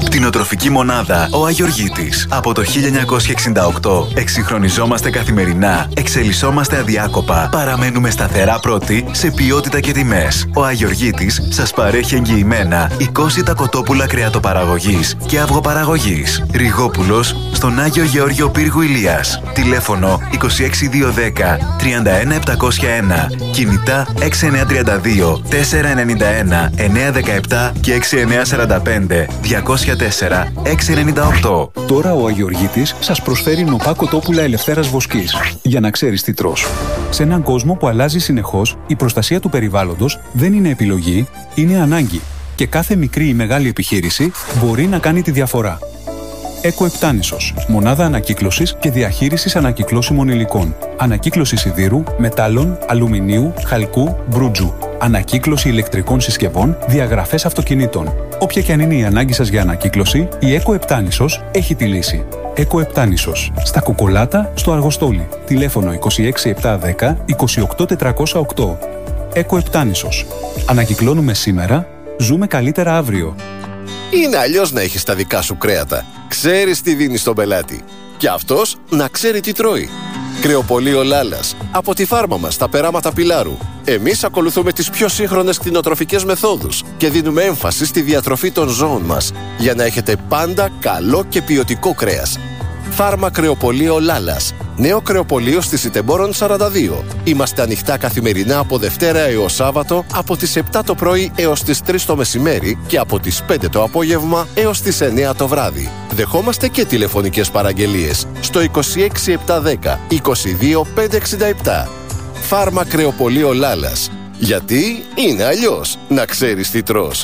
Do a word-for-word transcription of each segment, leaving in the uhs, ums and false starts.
Κτηνοτροφική μονάδα Ο Αγιοργίτης. Από το χίλια εννιακόσια εξήντα οκτώ εξυγχρονιζόμαστε καθημερινά, εξελισσόμαστε αδιάκοπα, παραμένουμε σταθερά πρώτοι σε ποιότητα και τιμές. Ο Αγιοργίτης σας παρέχει εγγυημένα είκοσι κοτόπουλα κρεατοπαραγωγής και αυγοπαραγωγής. Ριγόπουλος στον Άγιο Γεώργιο Πύργου Ηλίας. Τηλέφωνο είκοσι έξι διακόσια δέκα τριάντα ένα επτακόσια ένα. Κινητά έξι εννιά τρία δύο τέσσερα εννιά ένα εννιά δεκαεπτά και έξι εννιά τέσσερα πέντε διακόσια τέσσερα έξι εννιά οκτώ. Τώρα ο Αγιοργίτης σας προσφέρει νοπά κοτόπουλα ελευθέρας βοσκής. Για να ξέρεις τι τρως. Σε έναν κόσμο που αλλάζει συνεχώς, η προστασία του περιβάλλοντος δεν είναι επιλογή, είναι ανάγκη. Και κάθε μικρή ή μεγάλη επιχείρηση μπορεί να κάνει τη διαφορά. Εκοεπτάνησος. Μονάδα ανακύκλωσης και διαχείρισης ανακυκλώσιμων υλικών. Ανακύκλωση σιδήρου, μετάλλων, αλουμινίου, χαλκού, μπρούτζου. Ανακύκλωση ηλεκτρικών συσκευών, διαγραφές αυτοκινήτων. Όποια και αν είναι η ανάγκη σας για ανακύκλωση, η Εκοεπτάνησος έχει τη λύση. Εκοεπτάνησος. Στα Κοκολάτα, στο Αργοστόλι. Τηλέφωνο είκοσι έξι επτακόσια δέκα είκοσι οκτώ τετρακόσια οκτώ. Εκοεπτάνησος. Ανακυκλώνουμε σήμερα, ζούμε καλύτερα αύριο. Είναι αλλιώς να έχεις τα δικά σου κρέατα. Ξέρεις τι δίνεις στον πελάτη. Και αυτός να ξέρει τι τρώει. Κρεοπωλείο Λάλας. Από τη φάρμα μας στα περάματα Πιλάρου. Εμείς ακολουθούμε τις πιο σύγχρονες κτηνοτροφικές μεθόδους και δίνουμε έμφαση στη διατροφή των ζώων μας για να έχετε πάντα καλό και ποιοτικό κρέας. Φάρμα Κρεοπωλείο Λάλας. Νέο κρεοπωλείο στη Σιτεμπόρων σαράντα δύο. Είμαστε ανοιχτά καθημερινά από Δευτέρα έως Σάββατο από τις επτά το πρωί έως τις τρεις το μεσημέρι και από τις πέντε το απόγευμα έως τις εννιά το βράδυ. Δεχόμαστε και τηλεφωνικές παραγγελίες στο είκοσι έξι επτακόσια δέκα είκοσι δύο πεντακόσια εξήντα επτά. Φάρμα Κρεοπωλείο Λάλας. Γιατί είναι αλλιώς να ξέρεις τι τρως.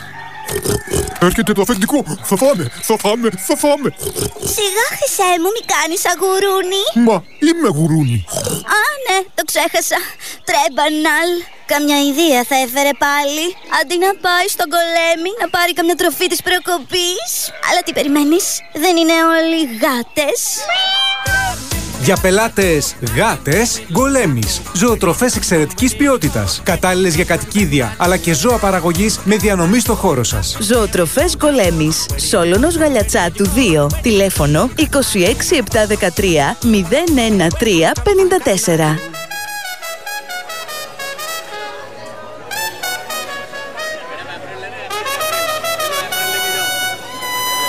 Έρχεται το αφεντικό. Θα φάμε, θα φάμε, θα φάμε. Σιγά, Χρυσέ μου, μη κάνεις αγουρούνι. Μα είμαι γουρούνι. Α, ναι, το ξέχασα. Τρέμπαναλ. Καμιά ιδέα θα έφερε πάλι. Αντί να πάει στον Γκολέμι να πάρει καμιά τροφή της προκοπής. Αλλά τι περιμένεις, δεν είναι όλοι γάτες? Για πελάτες γάτες, Γκολέμις. Ζωοτροφές εξαιρετικής ποιότητας. Κατάλληλες για κατοικίδια, αλλά και ζώα παραγωγής με διανομή στο χώρο σας. Ζωοτροφές Γκολέμις. Σόλωνος Γαλιατσάτου δύο. Τηλέφωνο είκοσι έξι επτακόσια δεκατρία μηδέν ένα τρία πενήντα τέσσερα.